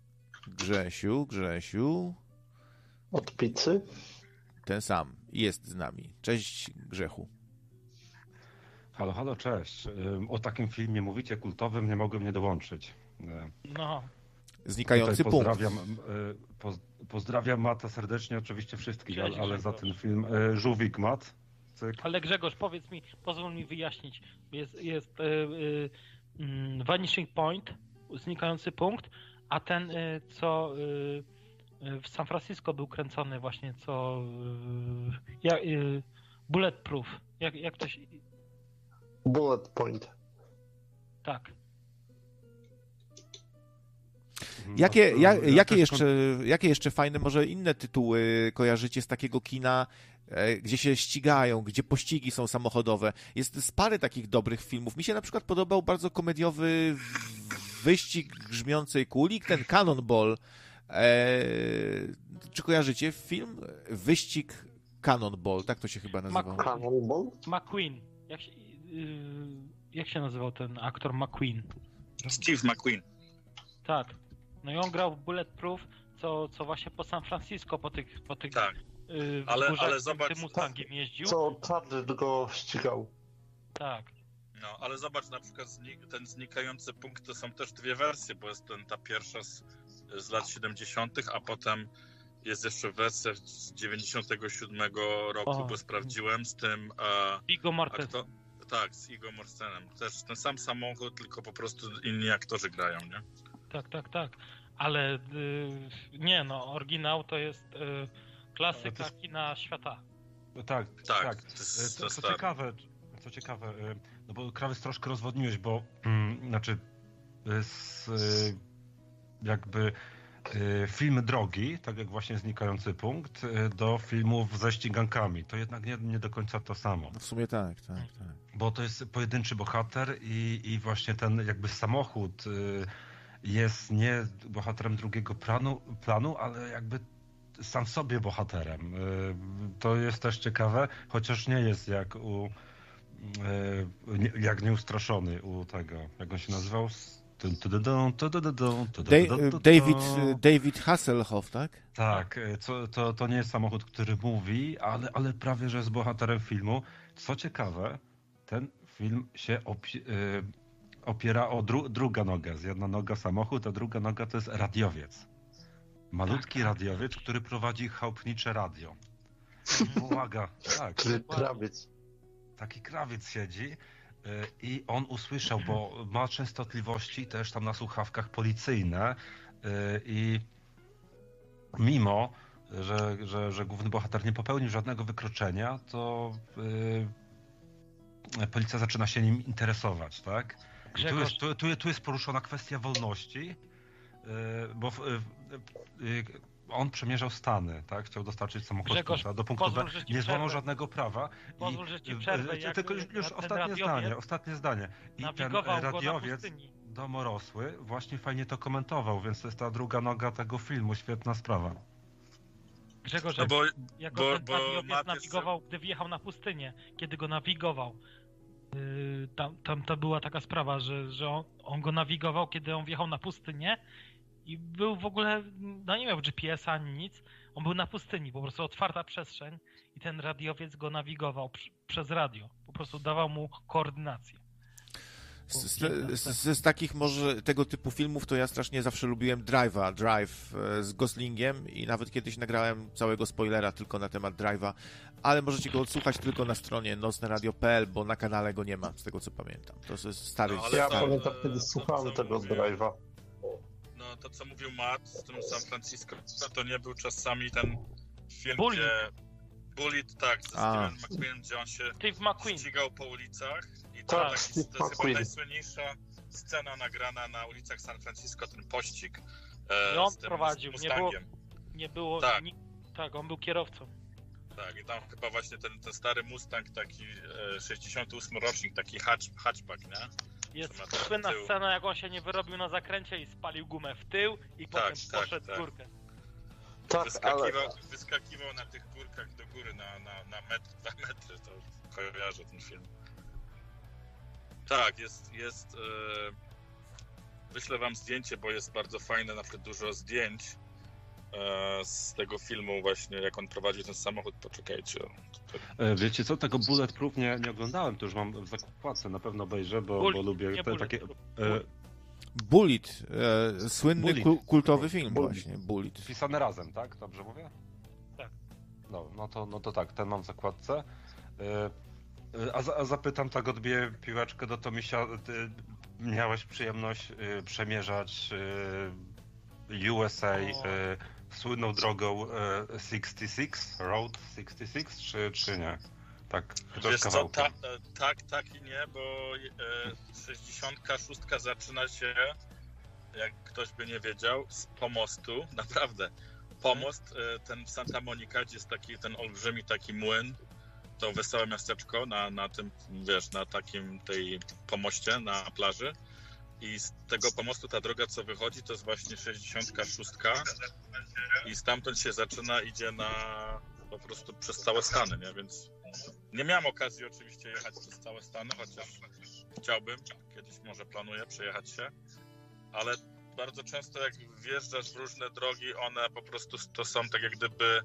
Grzesiu. Od pizzy? Ten sam. Jest z nami. Cześć, Grzechu. Halo, cześć. O takim filmie mówicie kultowym, nie mogłem nie dołączyć. No. Znikający punkt. Pozdrawiam Mata serdecznie, oczywiście wszystkich, Cześć, ale za Grzegorz. ten film. Żółwik Mat. Cyk. Ale Grzegorz, powiedz mi, pozwól mi wyjaśnić. Jest Vanishing Point, Znikający punkt, a ten, co w San Francisco był kręcony właśnie, co Bullet Proof. Jak to się... Bullet Point. Tak. Jakie jeszcze fajne, może inne tytuły kojarzycie z takiego kina, gdzie się ścigają, gdzie pościgi są samochodowe? Jest z parę takich dobrych filmów. Mi się na przykład podobał bardzo komediowy Wyścig Grzmiącej Kuli, ten Cannonball. Czy kojarzycie film? Wyścig Cannonball, tak to się chyba nazywało. Cannonball? McQueen. Jak się nazywał ten aktor McQueen? Steve McQueen. Tak. No i on grał w Bullet Proof, co właśnie po San Francisco, po tych Tak. Ale zobacz, tym Mustangiem jeździł. Co Charger go ścigał. Tak. No, ale zobacz, na przykład ten Znikający punkt to są też dwie wersje, bo jest ta pierwsza z lat 70., a potem jest jeszcze wersja z 97 roku, bo sprawdziłem z tym... Viggo Mortensen. Tak, z Viggo Mortensenem. Też ten sam samochód, tylko po prostu inni aktorzy grają, nie? Tak. Ale nie, no, oryginał to jest klasyka kina świata. Tak. To Co ciekawe, no bo Krawiec troszkę rozwodniłeś, bo filmy drogi, tak jak właśnie Znikający punkt, do filmów ze ścigankami. To jednak nie do końca to samo. No w sumie tak. Bo to jest pojedynczy bohater i właśnie ten jakby samochód jest nie bohaterem drugiego planu, ale jakby sam w sobie bohaterem. To jest też ciekawe, chociaż nie jest jak Nieustraszony u tego, jak on się nazywał? David Hasselhoff, tak? Tak, to nie jest samochód, który mówi, ale prawie, że jest bohaterem filmu. Co ciekawe, ten film się opiera o druga noga. Jest jedna noga samochód, a druga noga to jest radiowiec. Malutki radiowiec, który prowadzi chałupnicze radio. Pomaga, tak. Krawiec. Taki krawiec siedzi i on usłyszał, bo ma częstotliwości też tam na słuchawkach policyjne i mimo, że główny bohater nie popełnił żadnego wykroczenia, to policja zaczyna się nim interesować, tak? Tu jest poruszona kwestia wolności, bo on przemierzał Stany, tak? Chciał dostarczyć samochód do punktu B. Nie złamał żadnego prawa. Pozwól, że ci przerwę. Tylko już ostatnie zdanie. I ten radiowiec domorosły właśnie fajnie to komentował, więc to jest ta druga noga tego filmu. Świetna sprawa. Grzegorz, jak ten radiowiec nawigował, gdy wjechał na pustynię, kiedy go nawigował, tam to była taka sprawa, że on go nawigował, kiedy on wjechał na pustynię i był w ogóle, no nie miał GPS-a ani nic, on był na pustyni, po prostu otwarta przestrzeń i ten radiowiec go nawigował przez radio, po prostu dawał mu koordynację. Z takich może tego typu filmów to ja strasznie zawsze lubiłem Drive z Goslingiem i nawet kiedyś nagrałem całego spoilera tylko na temat Drive'a, ale możecie go odsłuchać tylko na stronie nocneradio.pl, bo na kanale go nie ma, z tego co pamiętam. To jest stary... Ja pamiętam, kiedy słuchałem tego Drive'a. No to co mówił Matt z tym San Francisco, to nie był czasami ten film, Bullitt. gdzie... Bullitt, tak, ze Steven McQueen, gdzie on się ścigał po ulicach i to jest chyba najsłynniejsza scena nagrana na ulicach San Francisco, ten pościg on z tym prowadził, Mustangiem. Nie było tak, on był kierowcą. Tak, i tam chyba właśnie ten stary Mustang, taki 68 rocznik, taki hatchback, nie? Jest słynna scena, jak on się nie wyrobił na zakręcie i spalił gumę w tył i potem poszedł w górkę. Tak, wyskakiwał na tych górkach do góry na metr, 2 metry, to kojarzę ten film. Tak, jest wyślę wam zdjęcie, bo jest bardzo fajne, na przykład dużo zdjęć z tego filmu właśnie, jak on prowadził ten samochód, poczekajcie. Wiecie co, tego Bulletproof nie oglądałem, to już mam w zakładce, na pewno obejrzę, bo lubię te takie... Bullitt, słynny kultowy film właśnie, Bullitt. Pisane razem, tak? Dobrze mówię? Tak. No to tak, ten mam w zakładce. A zapytam, tak odbiję piłeczkę do Tomisia, ty miałeś przyjemność przemierzać USA słynną drogą 66, Road 66, czy nie? Tak, wiesz co, tak i nie, bo 66 zaczyna się, jak ktoś by nie wiedział, z pomostu, naprawdę. Pomost, ten w Santa Monica, gdzie jest taki ten olbrzymi taki młyn, to wesołe miasteczko na tym, wiesz, na takim tej pomoście na plaży. I z tego pomostu ta droga, co wychodzi, to jest właśnie 66 i stamtąd się zaczyna, idzie po prostu przez całe Stany, nie? Więc nie miałem okazji oczywiście jechać przez całe Stany, chociaż chciałbym, kiedyś może planuję przejechać się, ale bardzo często jak wjeżdżasz w różne drogi, one po prostu to są tak jak gdyby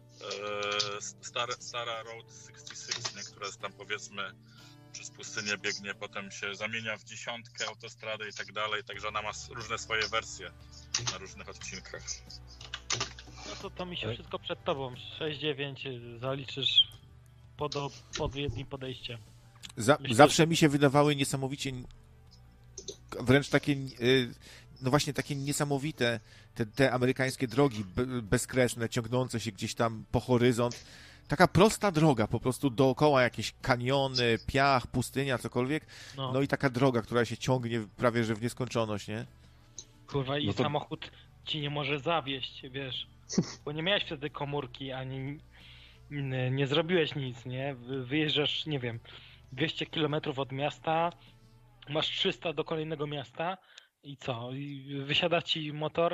stara Road 66, nie? Która jest tam powiedzmy przez pustynię biegnie, potem się zamienia w 10 autostradę i tak dalej, także ona ma różne swoje wersje na różnych odcinkach. No to mi się wszystko przed tobą, 6-9 zaliczysz pod odpowiednim podejściem. Zawsze mi się wydawały niesamowicie, wręcz takie, no właśnie takie niesamowite te amerykańskie drogi bezkresne, ciągnące się gdzieś tam po horyzont. Taka prosta droga, po prostu dookoła jakieś kaniony, piach, pustynia, cokolwiek. No i taka droga, która się ciągnie prawie że w nieskończoność, nie? Kurwa, i samochód ci nie może zawieść, wiesz, bo nie miałeś wtedy komórki, ani nie zrobiłeś nic, nie? Wyjeżdżasz, nie wiem, 200 km od miasta, masz 300 do kolejnego miasta i co? I wysiada ci motor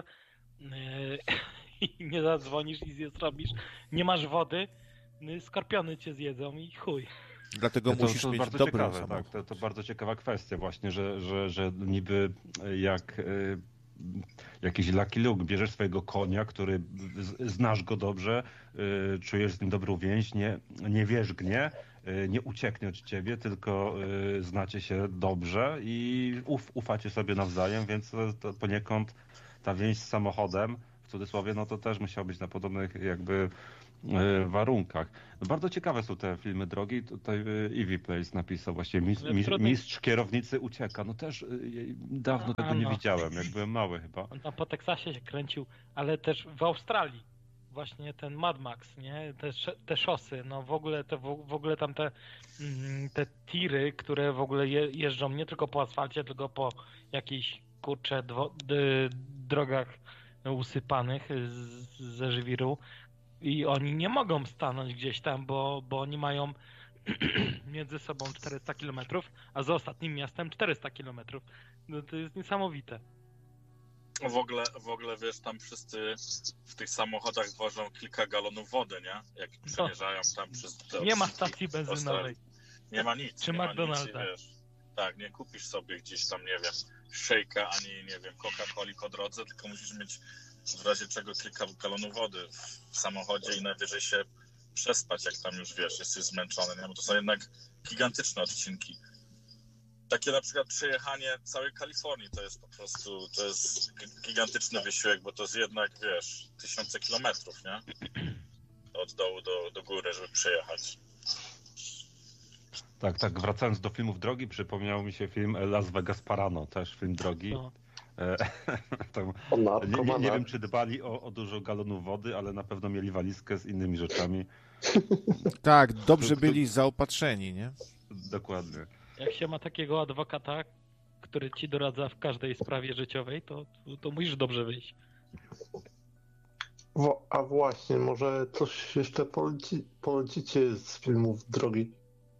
i nie zadzwonisz, nic nie zrobisz, nie masz wody, skorpiony cię zjedzą i chuj. Dlatego musisz mieć bardzo dobry ciekawe, samochód. tak? To bardzo ciekawa kwestia właśnie, że niby jak jakiś Lucky Luke, bierzesz swojego konia, który znasz go dobrze, czujesz z nim dobrą więź, nie wierzgnie, nie ucieknie od ciebie, tylko znacie się dobrze i ufacie sobie nawzajem, więc to poniekąd ta więź z samochodem, w cudzysłowie, no to też musiał być na podobnych jakby warunkach. No bardzo ciekawe są te filmy drogi. Tutaj Ivy Place napisał właśnie Trudno- mistrz kierownicy ucieka. No też dawno tego nie no. widziałem, jak byłem mały chyba. On tam po Teksasie się kręcił, ale też w Australii. Właśnie ten Mad Max, nie? Te szosy, no w ogóle tam te tiry, które w ogóle jeżdżą nie tylko po asfalcie, tylko po jakichś kurcze drogach usypanych ze żwiru i oni nie mogą stanąć gdzieś tam, bo oni mają między sobą 400 km, a za ostatnim miastem 400 km. No to jest niesamowite. W ogóle wiesz, tam wszyscy w tych samochodach wożą kilka galonów wody, nie? Jak przemierzają tam przez te Nie ma odcinki stacji benzynowej. Nie ma nic. Czy nie ma McDonalda. nic, i wiesz, tak, nie kupisz sobie gdzieś tam, nie wiem, szejka ani, nie wiem, Coca-Coli po drodze, tylko musisz mieć w razie czego kilka galonów wody w samochodzie i najwyżej się przespać, jak tam już, wiesz, jesteś zmęczony, nie? Bo to są jednak gigantyczne odcinki. Takie na przykład przejechanie całej Kalifornii to jest po prostu, to jest gigantyczny wysiłek, bo to jest jednak, wiesz, tysiące kilometrów, nie? Od dołu do góry, żeby przejechać. Tak, wracając do filmów drogi, przypomniał mi się film Las Vegas Parano, też film drogi. No. Tam, nie wiem, czy dbali o dużo galonów wody, ale na pewno mieli walizkę z innymi rzeczami. Tak, dobrze byli zaopatrzeni, nie? Dokładnie. Jak się ma takiego adwokata, który ci doradza w każdej sprawie życiowej, to musisz dobrze wyjść. A właśnie, może coś jeszcze polecicie z filmów drogi?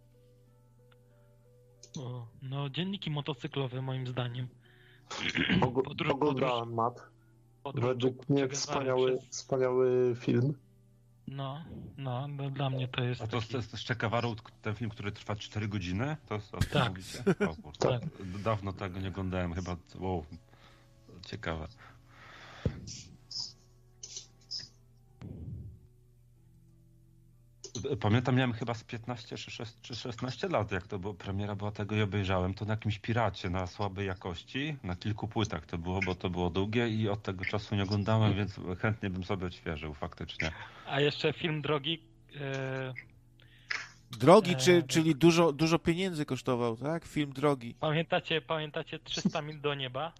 No, dzienniki motocyklowe moim zdaniem. Oglądałem Matt. Podróż Według mnie wspaniały film. No, dla mnie to jest. A to z Czekawarą ten film, który trwa 4 godziny? To tak. Mówicie? O, kurde. Tak. Dawno tego nie oglądałem, chyba. Wow, ciekawe. Pamiętam, miałem chyba z 15 czy 16 lat, jak to było, premiera była tego i obejrzałem to na jakimś piracie, na słabej jakości, na kilku płytach to było, bo to było długie i od tego czasu nie oglądałem, więc chętnie bym sobie odświeżył faktycznie. A jeszcze film drogi. Drogi, czyli dużo pieniędzy kosztował, tak? Film drogi. Pamiętacie 300 mil do nieba?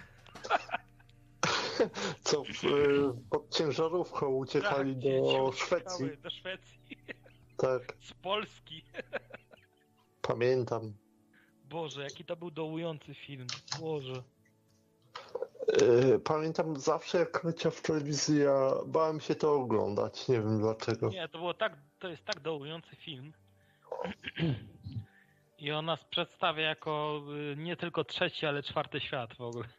Co pod ciężarówką uciekali do Szwecji. Do Szwecji. Tak. Z Polski. Pamiętam. Boże, jaki to był dołujący film. Boże. Pamiętam zawsze jak leciał w telewizji, ja bałem się to oglądać. Nie wiem dlaczego. Nie, to jest tak dołujący film. I on nas przedstawia jako nie tylko trzeci, ale czwarty świat w ogóle.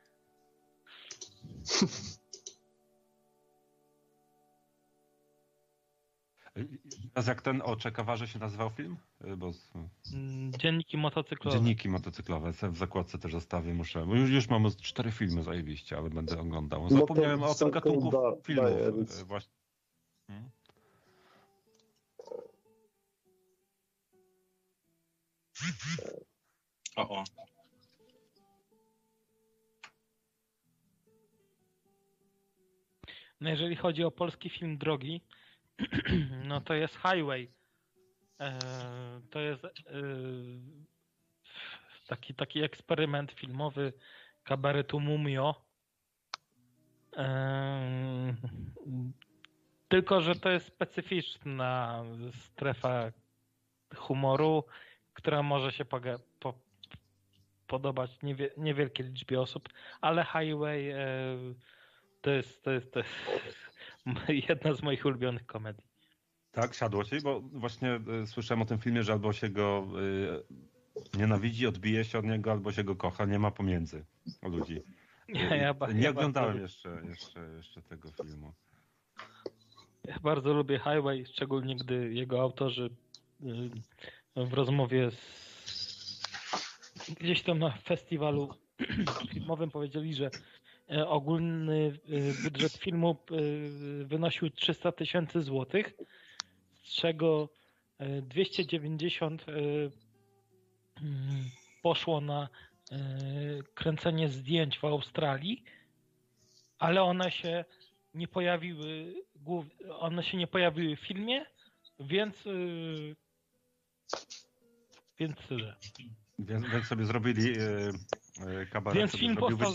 Teraz jak ten o Czekawarze się nazywał film? Dzienniki motocyklowe. Dzienniki motocyklowe. W zakładce też zostawię, muszę. Już mam 4 filmy zajebiście, ale będę oglądał. Zapomniałem o tym gatunku filmów. Właśnie. O. No jeżeli chodzi o polski film drogi, no to jest Highway. To jest taki eksperyment filmowy kabaretu Mumio. Tylko że to jest specyficzna strefa humoru, która może się podobać niewielkiej liczbie osób, ale Highway to jest jedna z moich ulubionych komedii. Tak, siadło się, bo właśnie słyszałem o tym filmie, że albo się go nienawidzi, odbije się od niego, albo się go kocha, nie ma pomiędzy ludzi. Nie oglądałem jeszcze tego filmu. Ja bardzo lubię Highway, szczególnie gdy jego autorzy w rozmowie gdzieś tam na festiwalu filmowym powiedzieli, że ogólny budżet filmu wynosił 300 000 złotych, z czego 290 poszło na kręcenie zdjęć w Australii, ale one się nie pojawiły, one się nie pojawiły w filmie, więc tyle. Więc sobie zrobili kabaret. Więc sobie film zrobił powstał